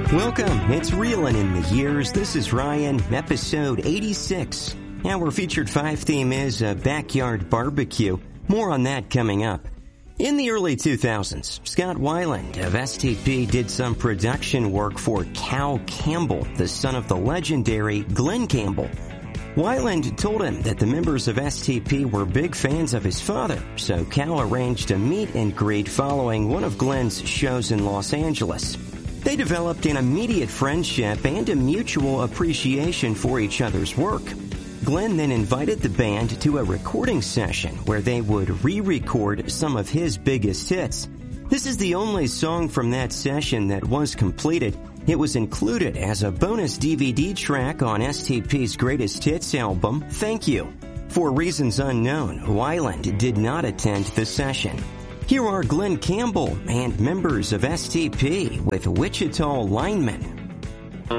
Welcome. It's Reelin' in the Years. This is Ryan, episode 86. Our featured 5 theme is a backyard barbecue. More on that coming up. In the early 2000s, Scott Weiland of STP did some production work for Cal Campbell, the son of the legendary Glen Campbell. Weiland told him that the members of STP were big fans of his father, so Cal arranged a meet and greet following one of Glen's shows in Los Angeles. They developed an immediate friendship and a mutual appreciation for each other's work. Glen then invited the band to a recording session where they would re-record some of his biggest hits. This is the only song from that session that was completed. It was included as a bonus DVD track on STP's Greatest Hits album, Thank You. For reasons unknown, Weiland did not attend the session. Here are Glen Campbell and members of STP with Wichita Lineman